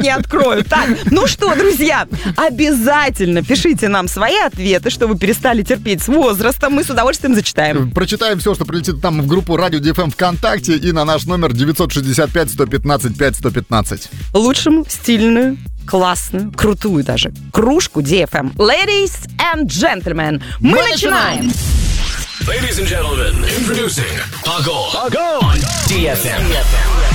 не открою. Так, ну что, друзья, обязательно пишите нам свои ответы, что вы перестали терпеть с возрастом. Мы с удовольствием зачитаем. Прочитаем все, что прилетит там в группу Радио DFM ВКонтакте и на наш номер 965-115-5115. Лучшему стильную, классную, крутую даже кружку DFM. Ladies and gentlemen, мы начинаем! Ladies and gentlemen, introducing Agol on DFM.